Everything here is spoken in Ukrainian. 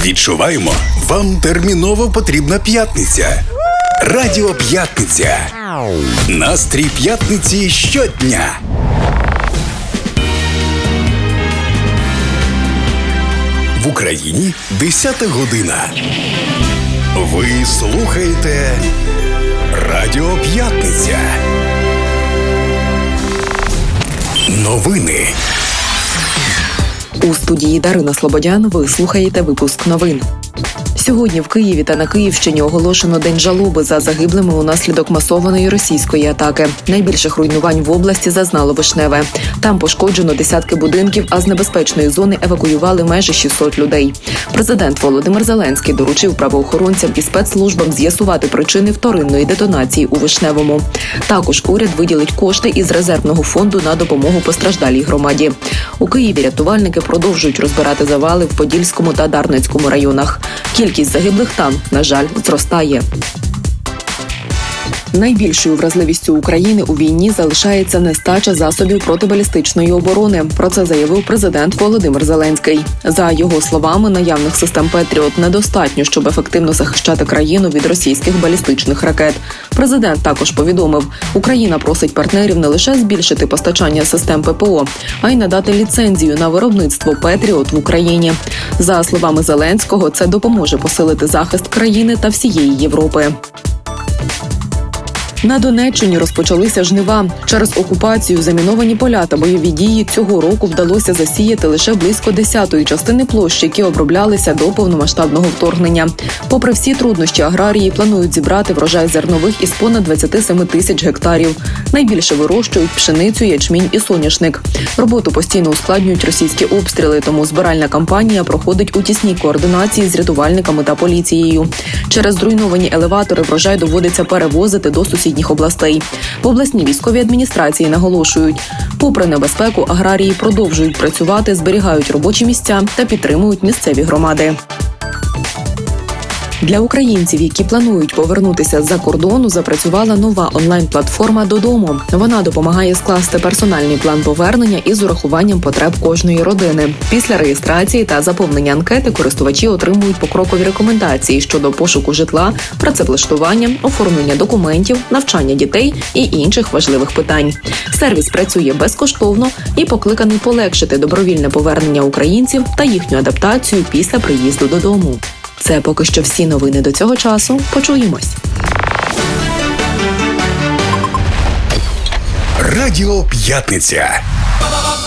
Відчуваємо, вам терміново потрібна п'ятниця. Радіо П'ятниця. Настрій п'ятниці щодня. В Україні 10 година. Ви слухаєте Радіо П'ятниця. Новини. У студії Дарина Слободян ви слухаєте випуск новин. Сьогодні в Києві та на Київщині оголошено День жалоби за загиблими унаслідок масованої російської атаки. Найбільших руйнувань в області зазнало Вишневе. Там пошкоджено десятки будинків, а з небезпечної зони евакуювали майже 600 людей. Президент Володимир Зеленський доручив правоохоронцям і спецслужбам з'ясувати причини вторинної детонації у Вишневому. Також уряд виділить кошти із резервного фонду на допомогу постраждалій громаді. У Києві рятувальники продовжують розбирати завали в Подільському та Дарницькому районах. Кількість загиблих там, на жаль, зростає. Найбільшою вразливістю України у війні залишається нестача засобів протибалістичної оборони. Про це заявив президент Володимир Зеленський. За його словами, наявних систем «Петріот» недостатньо, щоб ефективно захищати країну від російських балістичних ракет. Президент також повідомив, Україна просить партнерів не лише збільшити постачання систем ППО, а й надати ліцензію на виробництво «Петріот» в Україні. За словами Зеленського, це допоможе посилити захист країни та всієї Європи. На Донеччині розпочалися жнива. Через окупацію, заміновані поля та бойові дії цього року вдалося засіяти лише близько 10-ї частини площ, які оброблялися до повномасштабного вторгнення. Попри всі труднощі, аграрії планують зібрати врожай зернових із понад 27 тисяч гектарів. Найбільше вирощують пшеницю, ячмінь і соняшник. Роботу постійно ускладнюють російські обстріли, тому збиральна кампанія проходить у тісній координації з рятувальниками та поліцією. Через зруйновані елеватори врожай доводиться перевозити до сусідніх областей. В обласній військовій адміністрації наголошують, попри небезпеку, аграрії продовжують працювати, зберігають робочі місця та підтримують місцеві громади. Для українців, які планують повернутися з-за кордону, запрацювала нова онлайн-платформа «Додому». Вона допомагає скласти персональний план повернення із урахуванням потреб кожної родини. Після реєстрації та заповнення анкети користувачі отримують покрокові рекомендації щодо пошуку житла, працевлаштування, оформлення документів, навчання дітей і інших важливих питань. Сервіс працює безкоштовно і покликаний полегшити добровільне повернення українців та їхню адаптацію після приїзду додому. Це поки що всі новини до цього часу. Почуємось. Радіо П'ятниця.